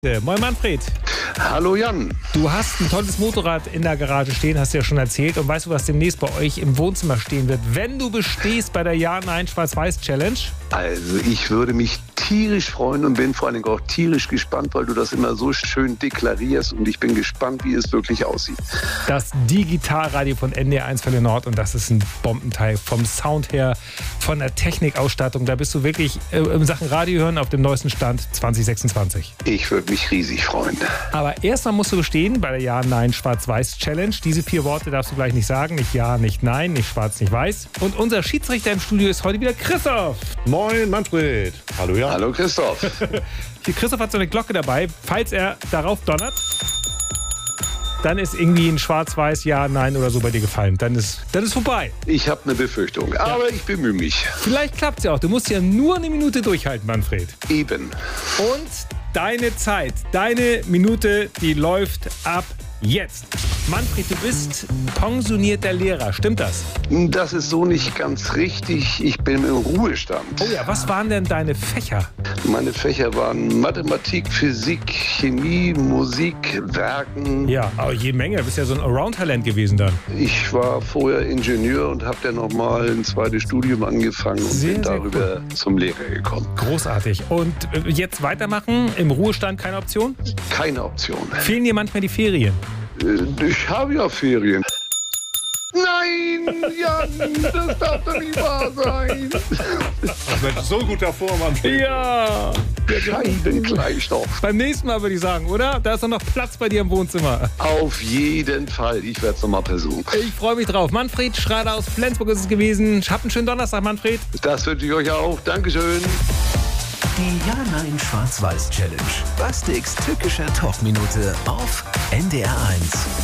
Moin Manfred. Hallo Jan. Du hast ein tolles Motorrad in der Garage stehen, hast du ja schon erzählt. Und weißt du, was demnächst bei euch im Wohnzimmer stehen wird, wenn du bestehst bei der Ja-Nein-Schwarz-Weiß-Challenge? Also ich würde mich tierisch freuen und bin vor allen Dingen auch tierisch gespannt, weil du das immer so schön deklarierst und ich bin gespannt, wie es wirklich aussieht. Das Digitalradio von NDR1 Fälle Nord und das ist ein Bombenteil vom Sound her, von der Technikausstattung. Da bist du wirklich in Sachen Radio hören auf dem neuesten Stand 2026. Ich würde mich riesig freuen. Aber erstmal musst du bestehen bei der Ja-Nein-Schwarz-Weiß-Challenge. Diese 4 Worte darfst du gleich nicht sagen. Nicht Ja, nicht Nein, nicht Schwarz, nicht Weiß. Und unser Schiedsrichter im Studio ist heute wieder Christoph. Moin Manfred. Hallo Jan. Hallo Christoph. Hier, Christoph hat so eine Glocke dabei. Falls er darauf donnert, dann ist irgendwie ein Schwarz-Weiß, Ja, Nein oder so bei dir gefallen. Dann ist vorbei. Ich habe eine Befürchtung, aber ich bemühe mich. Vielleicht klappt es ja auch. Du musst ja nur eine Minute durchhalten, Manfred. Eben. Und deine Zeit, deine Minute, die läuft ab jetzt. Manfred, du bist pensionierter Lehrer, stimmt das? Das ist so nicht ganz richtig. Ich bin im Ruhestand. Oh ja, was waren denn deine Fächer? Meine Fächer waren Mathematik, Physik, Chemie, Musik, Werken. Ja, aber jede Menge. Du bist ja so ein Around-Talent gewesen dann. Ich war vorher Ingenieur und habe dann nochmal ein zweites Studium angefangen und Sehr, bin sehr darüber zum Lehrer gekommen. Großartig. Und jetzt weitermachen? Im Ruhestand keine Option? Keine Option. Fehlen dir manchmal die Ferien? Ich habe ja Ferien. Nein, Jan, das darf doch nicht wahr sein. Mit so guter Form, Manfred. Ja! Scheiben gleich doch. Beim nächsten Mal würde ich sagen, oder? Da ist doch noch Platz bei dir im Wohnzimmer. Auf jeden Fall. Ich werde es nochmal versuchen. Ich freue mich drauf. Manfred Schrader aus Flensburg ist es gewesen. Habt einen schönen Donnerstag, Manfred. Das wünsche ich euch auch. Dankeschön. Die Ja-Nein-Schwarz-Weiß-Challenge. Bastiks tückischer Talkminute auf NDR1.